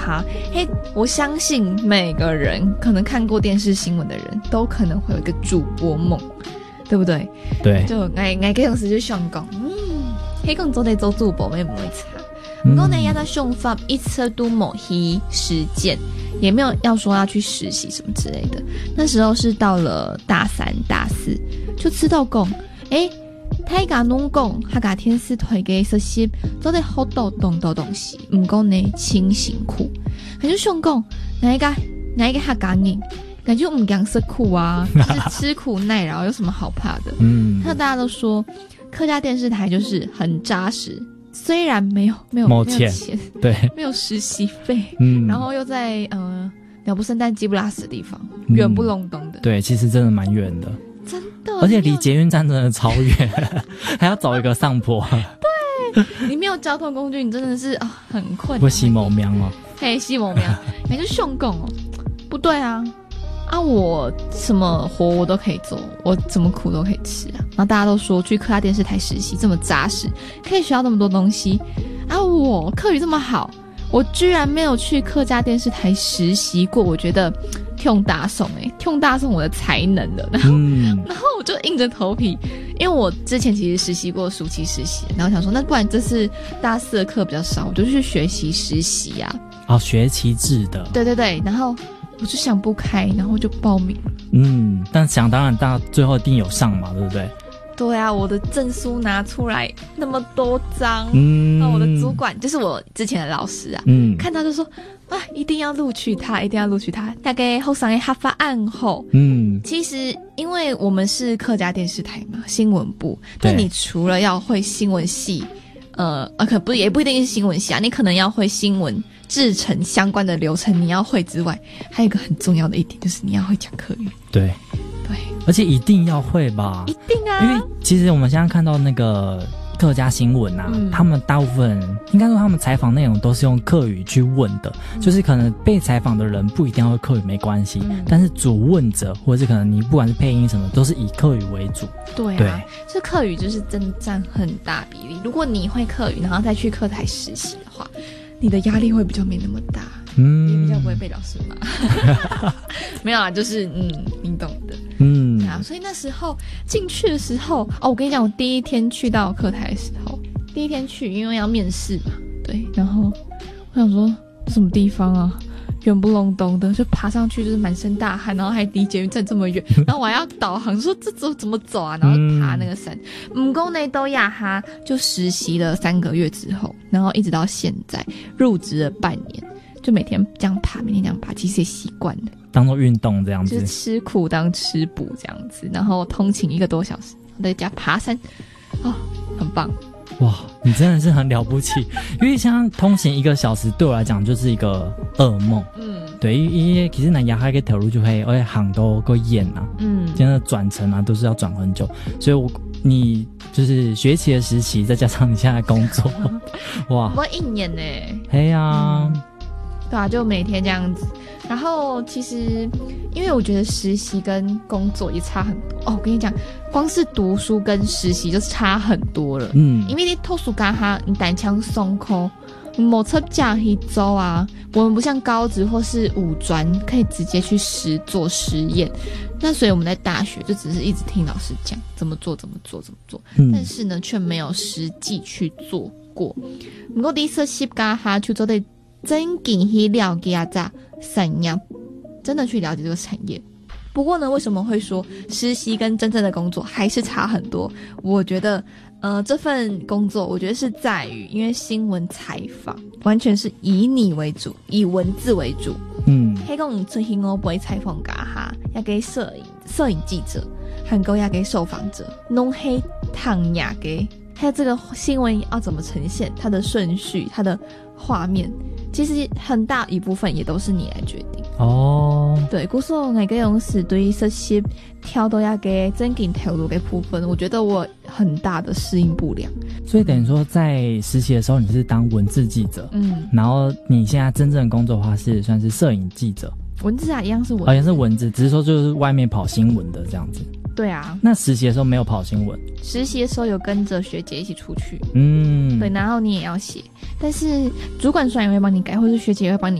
哈，嘿，我相信每个人可能看过电视新闻的人都可能会有一个主播梦，对不对？ 对， 就我这种事就想讲，黑讲做得做主播没不会差。不过呢，要在想法一次都某一实践，也没有要说要去实习什么之类的。那时候是到了大3、大4，就知道讲，他甲侬讲，他甲天使推给实习，做得好多东西，不过呢，轻辛苦。他就想讲，哪一个他甲人，感觉唔讲是苦啊，就是吃苦耐劳，有什么好怕的？那大家都说，客家电视台就是很扎实。虽然没有钱， 对， 没有实习费，然后又在鸟不生蛋鸡不拉屎的地方，远不隆咚的。 对，其实真的蛮远的， 真的， 而且离捷运站真的超远，还要走一个上坡。 对，你没有交通工具，你真的是很困难。 会西某苗哦， 嘿，西某苗，你就凶拱哦，不对啊。我什么活我都可以做，我怎么苦都可以吃啊。然后大家都说去客家电视台实习这么扎实，可以学到那么多东西我客语这么好，我居然没有去客家电视台实习过。我觉得听大宋我的才能了。然后我就硬着头皮，因为我之前其实实习过暑期实习，然后想说那不然这次大4的课比较少，我就去学习实习啊。 学期制的。 对对对，然后我就想不开，然后就报名。 但想当然大家最后一定有上嘛，对不对？ 对啊，我的证书拿出来那么多张，我的主管就是我之前的老师啊，看到就说一定要录取他，一定要录取他。大概后上的哈发案后，其实因为我们是客家电视台嘛，新闻部，那你除了要会新闻系，也不一定是新闻系啊，你可能要会新闻制成相关的流程，你要会之外，还有一个很重要的一点就是你要会讲客语。 对，而且一定要会吧？一定啊！因为其实我们现在看到那个客家新闻啊，他们大部分应该说他们采访内容都是用客语去问的，就是可能被采访的人不一定要会客语没关系，但是主问者或者是可能你不管是配音什么，都是以客语为主。对啊，这客语就是真的占很大比例。如果你会客语，然后再去客台实习的话，你的压力会比较没那么大，也比较不会被老师骂。没有啦，就是你懂的。所以那时候进去的时候，我跟你讲，我第一天去到客台的时候，第一天去因为要面试嘛，对，然后我想说什么地方啊，远不隆咚的，就爬上去就是满身大汗，然后还离捷运站这么远，然后我还要导航说这怎么走啊，然后爬那个山。公内都亚哈就实习了3个月之后，然后一直到现在入职了半年，就每天这样爬，其实也习惯了，当做运动这样子， 就是吃苦当吃补这样子，然后通勤1个多小时，在家爬山，很棒。 哇，你真的是很了不起，因为像通勤1个小时对我来讲就是一个噩梦。对，因为其实南亚海个条路就会，而且行都够远啊，真的转乘啊都是要转很久，所以你就是学期的实习，再加上你现在工作，哇， 我1年呢。 嘿呀， 对啊，就每天这样子。然后其实因为我觉得实习跟工作也差很多我跟你讲，光是读书跟实习就差很多了。因为你读书干哈，你单枪松口，你没测讲一周啊。我们不像高职或是五专可以直接去实做实验，那所以我们在大学就只是一直听老师讲怎么做，但是呢却没有实际去做过。不过第一次实习干哈去做的真正去了解这产业，真的去了解这个产业。不过呢，为什么会说实习跟真正的工作还是差很多？我觉得这份工作我觉得是在于，因为新闻采访完全是以你为主，以文字为主。黑公最近我不会采访噶哈，要给摄影记者，还有要给受访者，弄黑烫雅给，还有这个新闻要怎么呈现，它的顺序，它的画面，其实很大一部分也都是你来决定。对，故说我个用是对这些挑都要给真紧投入的部分，我觉得我很大的适应不良。 所以等于说在实习的时候你是当文字记者，然后你现在真正的工作的话是算是摄影记者。 文字啊，一样是文字， 一样是文字，只是说就是外面跑新闻的这样子。 对啊， 那实习的时候没有跑新闻？ 实习的时候有跟着学姐一起出去，对，然后你也要写，但是主管虽然也会帮你改，或是学姐也会帮你